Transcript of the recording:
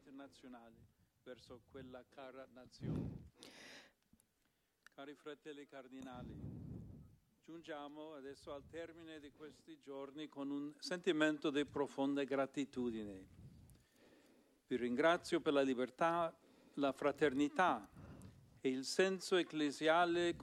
internazionale verso quella cara nazione. Cari fratelli cardinali, giungiamo adesso al termine di questi giorni con un sentimento di profonda gratitudine. Vi ringrazio per la libertà, la fraternità e il senso ecclesiale